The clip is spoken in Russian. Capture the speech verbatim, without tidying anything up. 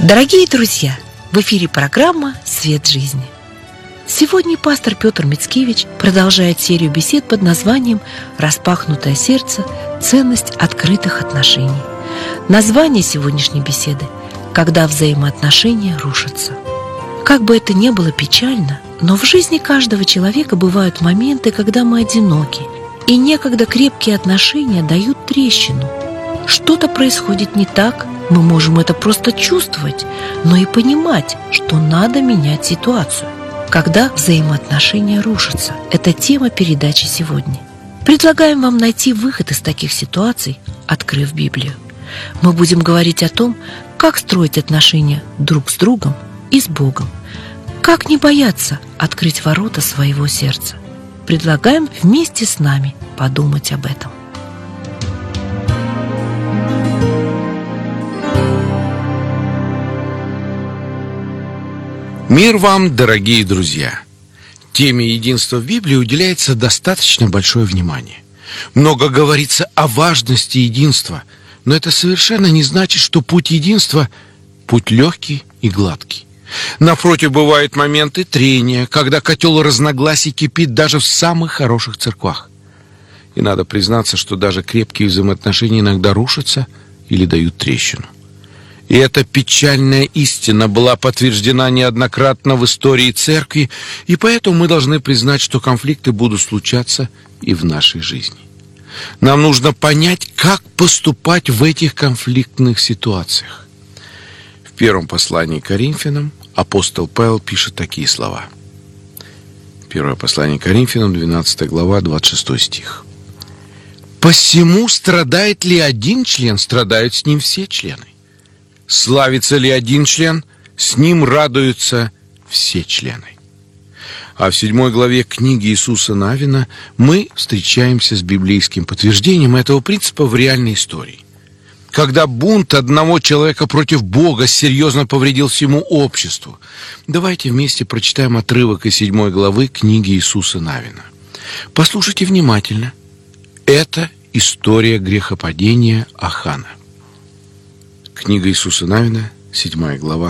Дорогие друзья, в эфире программа «Свет жизни». Сегодня пастор Петр Мицкевич продолжает серию бесед под названием «Распахнутое сердце. Ценность открытых отношений». Название сегодняшней беседы «Когда взаимоотношения рушатся». Как бы это ни было печально, но в жизни каждого человека бывают моменты, когда мы одиноки, и некогда крепкие отношения дают трещину. Что-то происходит не так, мы можем это просто чувствовать, но и понимать, что надо менять ситуацию. Когда взаимоотношения рушатся, это тема передачи сегодня. Предлагаем вам найти выход из таких ситуаций, открыв Библию. Мы будем говорить о том, как строить отношения друг с другом и с Богом. Как не бояться открыть ворота своего сердца. Предлагаем вместе с нами подумать об этом. Мир вам, дорогие друзья! Теме единства в Библии уделяется достаточно большое внимание. Много говорится о важности единства, но это совершенно не значит, что путь единства – путь легкий и гладкий. Напротив, бывают моменты трения, когда котел разногласий кипит даже в самых хороших церквах. И надо признаться, что даже крепкие взаимоотношения иногда рушатся или дают трещину. И эта печальная истина была подтверждена неоднократно в истории церкви, и поэтому мы должны признать, что конфликты будут случаться и в нашей жизни. Нам нужно понять, как поступать в этих конфликтных ситуациях. В первом послании к Коринфянам апостол Павел пишет такие слова. Первое послание к Коринфянам, двенадцатая глава, двадцать шестой стих. «Посему страдает ли один член, страдают с ним все члены. Славится ли один член, с ним радуются все члены». А в седьмой главе книги Иисуса Навина мы встречаемся с библейским подтверждением этого принципа в реальной истории. Когда бунт одного человека против Бога серьезно повредил всему обществу. Давайте вместе прочитаем отрывок из седьмой главы книги Иисуса Навина. Послушайте внимательно. Это история грехопадения Ахана. Книга Иисуса Навина, седьмая глава,